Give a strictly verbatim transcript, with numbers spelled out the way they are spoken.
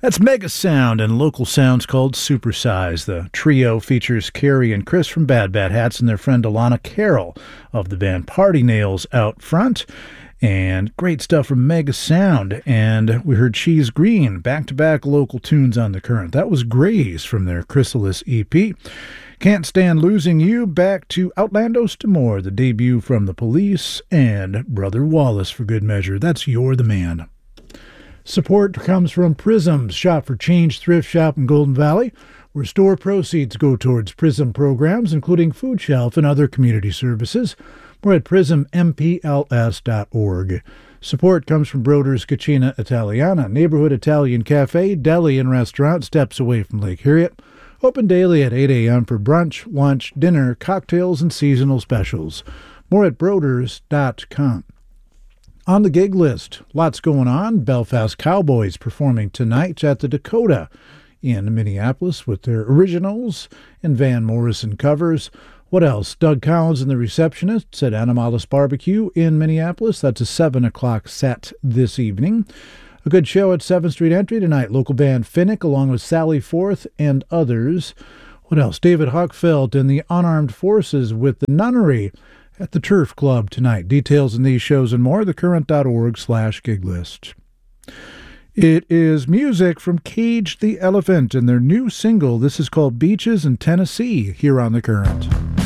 That's Mega Sound, and local sounds called Supersize. The trio features Carrie and Chris from Bad Bad Hats and their friend Alana Carroll of the band Party Nails out front. And great stuff from Mega Sound. And we heard Cheese Green, back-to-back local tunes on the current. That was Graze from their Chrysalis E P. Can't Stand Losing You, back to Outlandos to More, the debut from The Police, and Brother Wallace for good measure. That's You're the Man. Support comes from Prism's Shop for Change thrift shop in Golden Valley, where store proceeds go towards Prism programs, including food shelf and other community services. We're at prism m p l s dot org. Support comes from Broder's Cucina Italiana, neighborhood Italian cafe, deli, and restaurant steps away from Lake Harriet. Open daily at eight a.m. for brunch, lunch, dinner, cocktails, and seasonal specials. More at broders dot com. On the gig list, lots going on. Belfast Cowboys performing tonight at the Dakota in Minneapolis with their originals and Van Morrison covers. What else? Doug Collins and the Receptionists at Animalis Barbecue in Minneapolis. That's a seven o'clock set this evening. A good show at seventh Street Entry tonight. Local band Finnick along with Sally Forth and others. What else? David Huckfeld and the Unarmed Forces with the Nunnery at the Turf Club tonight. Details in these shows and more, thecurrent.org slash gig list. It is music from Cage the Elephant and their new single. This is called Beaches in Tennessee here on The Current.